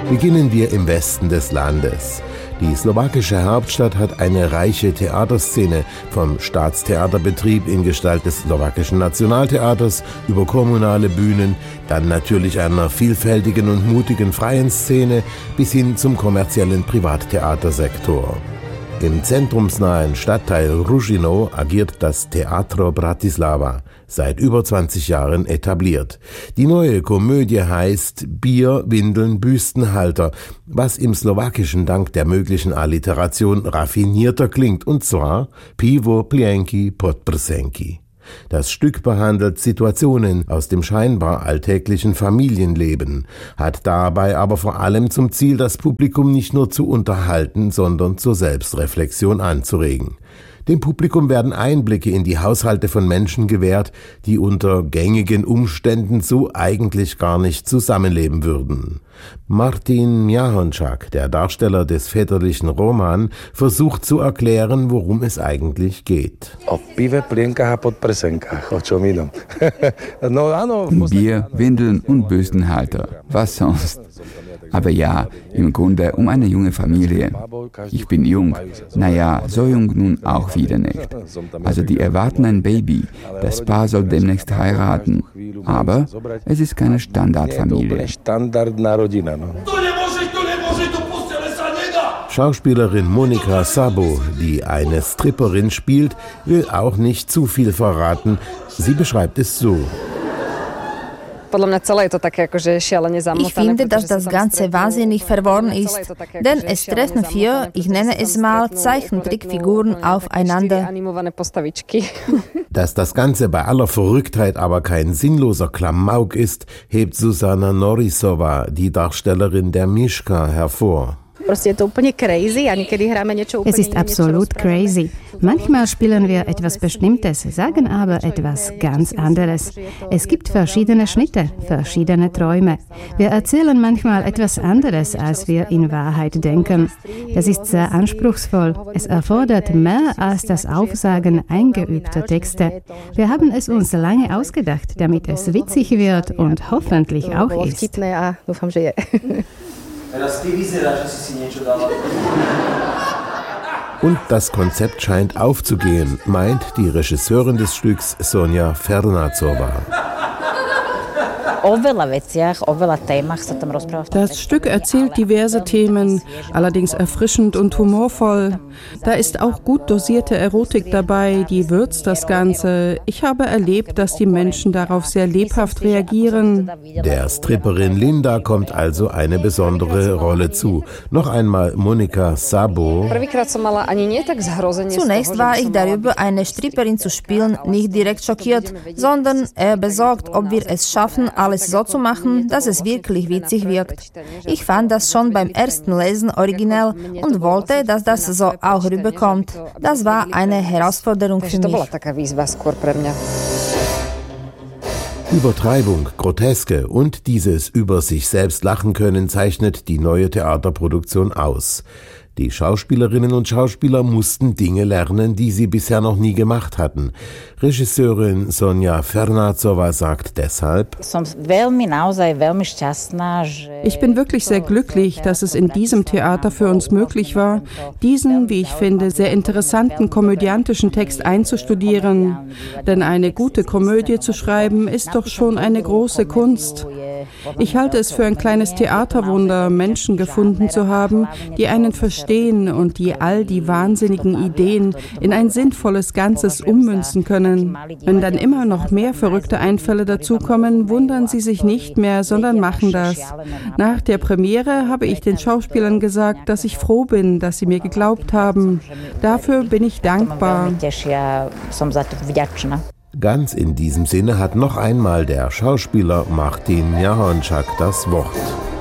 Beginnen wir im Westen des Landes. Die slowakische Hauptstadt hat eine reiche Theaterszene, vom Staatstheaterbetrieb in Gestalt des slowakischen Nationaltheaters über kommunale Bühnen, dann natürlich einer vielfältigen und mutigen freien Szene bis hin zum kommerziellen Privattheatersektor. Im zentrumsnahen Stadtteil Ružino agiert das Teatro Bratislava, seit über 20 Jahren etabliert. Die neue Komödie heißt Bier, Windeln, Büstenhalter, was im Slowakischen dank der möglichen Alliteration raffinierter klingt, und zwar Pivo, Plienki, Podprsenki. Das Stück behandelt Situationen aus dem scheinbar alltäglichen Familienleben, hat dabei aber vor allem zum Ziel, das Publikum nicht nur zu unterhalten, sondern zur Selbstreflexion anzuregen. Dem Publikum werden Einblicke in die Haushalte von Menschen gewährt, die unter gängigen Umständen so eigentlich gar nicht zusammenleben würden. Martin Mjahončák, der Darsteller des väterlichen Roman, versucht zu erklären, worum es eigentlich geht. Bier, Windeln und Büstenhalter. Was sonst? Aber ja, im Grunde um eine junge Familie. Ich bin jung. Naja, so jung nun auch wieder nicht. Also die erwarten ein Baby. Das Paar soll demnächst heiraten. Aber es ist keine Standardfamilie. Schauspielerin Monika Sabo, die eine Stripperin spielt, will auch nicht zu viel verraten. Sie beschreibt es so. Ich finde, dass das Ganze wahnsinnig verworren ist, denn es treffen vier, ich nenne es mal, Zeichentrickfiguren aufeinander. Dass das Ganze bei aller Verrücktheit aber kein sinnloser Klamauk ist, hebt Zuzana Norisova, die Darstellerin der Miška, hervor. Es ist absolut crazy. Manchmal spielen wir etwas Bestimmtes, sagen aber etwas ganz anderes. Es gibt verschiedene Schnitte, verschiedene Träume. Wir erzählen manchmal etwas anderes, als wir in Wahrheit denken. Das ist sehr anspruchsvoll. Es erfordert mehr als das Aufsagen eingeübter Texte. Wir haben es uns lange ausgedacht, damit es witzig wird und hoffentlich auch ist. Und das Konzept scheint aufzugehen, meint die Regisseurin des Stücks Sonja Fernáčová. Das Stück erzählt diverse Themen, allerdings erfrischend und humorvoll. Da ist auch gut dosierte Erotik dabei, die würzt das Ganze. Ich habe erlebt, dass die Menschen darauf sehr lebhaft reagieren. Der Stripperin Linda kommt also eine besondere Rolle zu. Noch einmal Monika Sabo. Zunächst war ich darüber, eine Stripperin zu spielen, nicht direkt schockiert, sondern eher besorgt, ob wir es schaffen, alles so zu machen, dass es wirklich witzig wirkt. Ich fand das schon beim ersten Lesen originell und wollte, dass das so auch rüberkommt. Das war eine Herausforderung für mich. Übertreibung, Groteske und dieses über sich selbst lachen können zeichnet die neue Theaterproduktion aus. Die Schauspielerinnen und Schauspieler mussten Dinge lernen, die sie bisher noch nie gemacht hatten. Regisseurin Sonja Fernáčová sagt deshalb: Ich bin wirklich sehr glücklich, dass es in diesem Theater für uns möglich war, diesen, wie ich finde, sehr interessanten komödiantischen Text einzustudieren. Denn eine gute Komödie zu schreiben, ist doch schon eine große Kunst. Ich halte es für ein kleines Theaterwunder, Menschen gefunden zu haben, die einen verstehen und die all die wahnsinnigen Ideen in ein sinnvolles Ganzes ummünzen können. Wenn dann immer noch mehr verrückte Einfälle dazukommen, wundern sie sich nicht mehr, sondern machen das. Nach der Premiere habe ich den Schauspielern gesagt, dass ich froh bin, dass sie mir geglaubt haben. Dafür bin ich dankbar. Ganz in diesem Sinne hat noch einmal der Schauspieler Martin Mjahončák das Wort.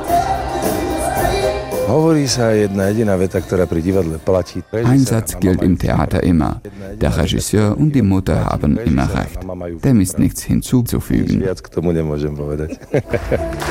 Ein Satz gilt im Theater immer. Der Regisseur und die Mutter haben immer recht. Dem ist nichts hinzuzufügen.